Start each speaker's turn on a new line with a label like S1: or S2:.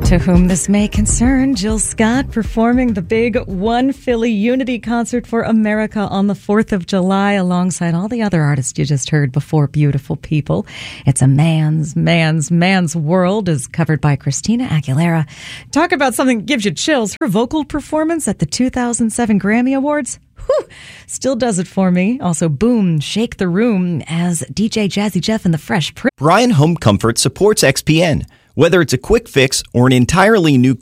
S1: To whom this may concern, Jill Scott performing the big One Philly Unity Concert for America on the 4th of July alongside all the other artists you just heard before, beautiful people. It's a man's world is covered by Christina Aguilera. Talk about something that gives you chills. Her vocal performance at the 2007 Grammy Awards. Whew, still does it for me. Also, Boom, Shake the Room as DJ Jazzy Jeff and the Fresh Prince.
S2: Ryan Home Comfort supports XPN. Whether it's a quick fix or an entirely new